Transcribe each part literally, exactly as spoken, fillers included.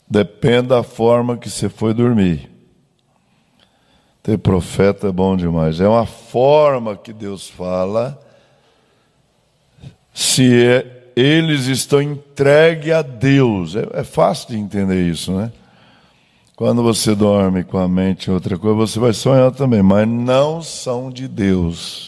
Depende da forma que você foi dormir. Ter profeta é bom demais. É uma forma que Deus fala. Se é, eles estão entregues a Deus. É, é fácil de entender isso, né? Quando você dorme com a mente em outra coisa, você vai sonhar também, mas não são de Deus.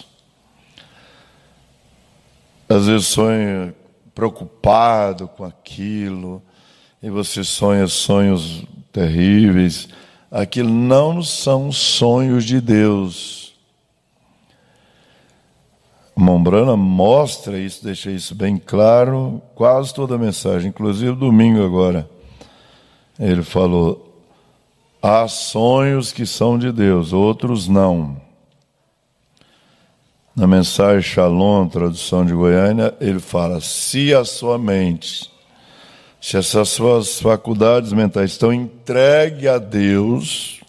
Às vezes sonha preocupado com aquilo, e você sonha sonhos terríveis. Aquilo não são sonhos de Deus. Mombrana mostra isso, deixa isso bem claro, quase toda a mensagem, inclusive domingo agora. Ele falou, há sonhos que são de Deus, outros não. Na mensagem Shalom, tradução de Goiânia, ele fala, se a sua mente, se essas suas faculdades mentais estão entregues a Deus,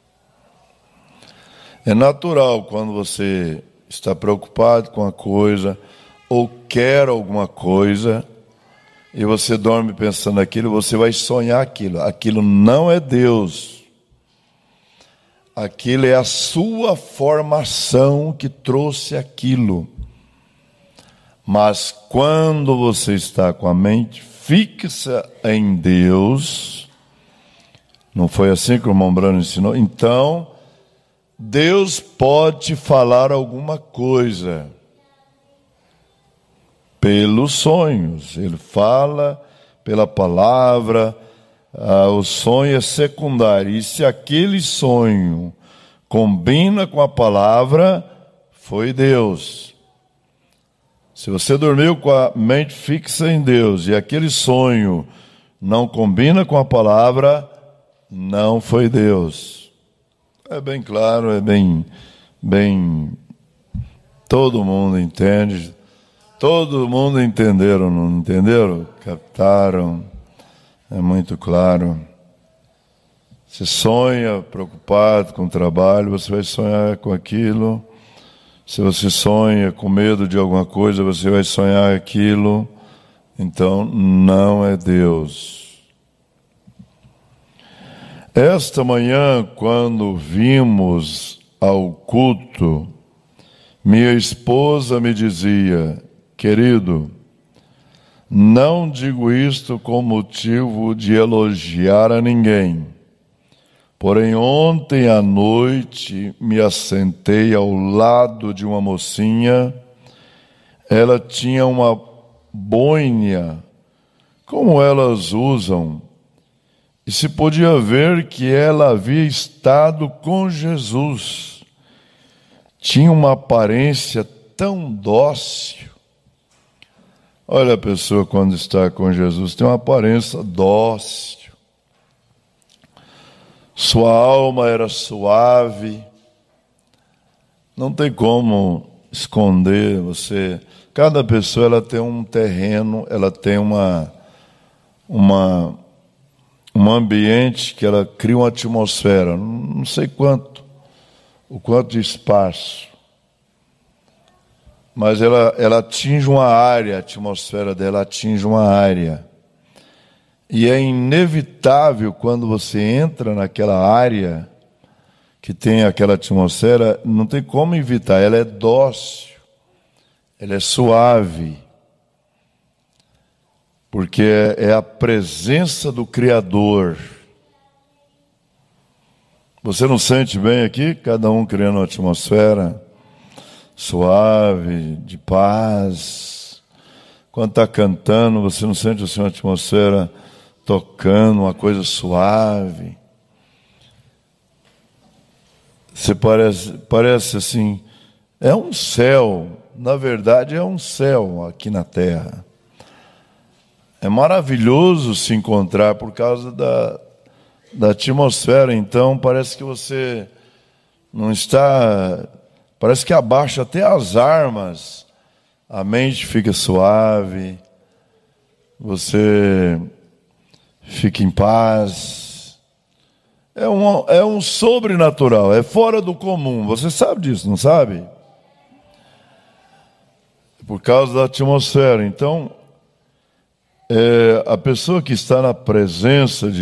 é natural quando você está preocupado com a coisa, ou quer alguma coisa, e você dorme pensando naquilo, você vai sonhar aquilo. Aquilo não é Deus. Aquilo é a sua formação que trouxe aquilo. Mas quando você está com a mente fixa em Deus, não foi assim que o Mombrano ensinou? Então, Deus pode te falar alguma coisa pelos sonhos. Ele fala pela palavra. Ah, o sonho é secundário. E se aquele sonho combina com a palavra, foi Deus. Se você dormiu com a mente fixa em Deus e aquele sonho não combina com a palavra, não foi Deus. É bem claro, é bem, bem, todo mundo entende, todo mundo entenderam, não entenderam? Captaram. É muito claro. Você sonha preocupado com o trabalho, você vai sonhar com aquilo. Se você sonha com medo de alguma coisa, você vai sonhar aquilo. Então, não é Deus. Esta manhã, quando vimos ao culto, minha esposa me dizia, querido, não digo isto com motivo de elogiar a ninguém. Porém, ontem à noite me assentei ao lado de uma mocinha. Ela tinha uma boina, como elas usam, e se podia ver que ela havia estado com Jesus. Tinha uma aparência tão dócil. Olha a pessoa quando está com Jesus, tem uma aparência dócil. Sua alma era suave. Não tem como esconder você. Cada pessoa ela tem um terreno, ela tem uma, uma, um ambiente que ela cria uma atmosfera. Não sei quanto, o quanto de espaço. Mas ela, ela atinge uma área, a atmosfera dela atinge uma área. E é inevitável quando você entra naquela área que tem aquela atmosfera, não tem como evitar, ela é dócil, ela é suave. Porque é, é a presença do Criador. Você não sente bem aqui? Cada um criando uma atmosfera suave, de paz. Quando está cantando, você não sente assim uma atmosfera tocando, uma coisa suave. Você parece, parece assim, é um céu, na verdade é um céu aqui na terra. É maravilhoso se encontrar por causa da, da atmosfera, então parece que você não está... Parece que abaixa até as armas, a mente fica suave, você fica em paz. É um, é um sobrenatural, é fora do comum. Você sabe disso, não sabe? Por causa da atmosfera. Então, é, a pessoa que está na presença de